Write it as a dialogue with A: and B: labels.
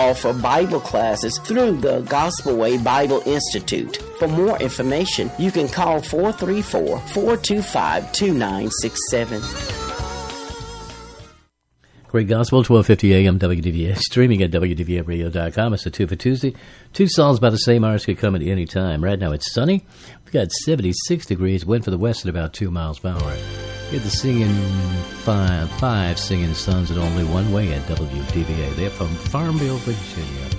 A: offer Bible classes through the Gospel Way Bible Institute. For more information, you can call 434-425-2967.
B: Great Gospel, 1250 AM WDVA, streaming at WDVAradio.com. It's a 2 for Tuesday. Two songs by the same artist could come at any time. Right now it's sunny. We've got 76 degrees, wind for the west at about 2 miles per hour. Get the singing five singing sons in only one way at WDVA. They're from Farmville, Virginia.